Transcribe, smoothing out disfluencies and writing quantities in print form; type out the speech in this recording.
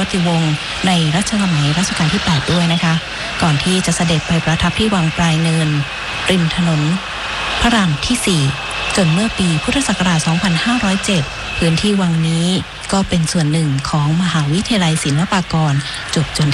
วติวงศ์ในรัชสมัยรัชกาลที่ 8 ด้วยนะคะก่อนที่จะเสด็จไปประทับที่วังปลายเนินริมถนนพระรามที่ 4 จนเมื่อปีพุทธศักราช 2507 พื้นที่วังนี้ก็เป็นส่วนหนึ่งของมหาวิทยาลัยศิลปากรจบจน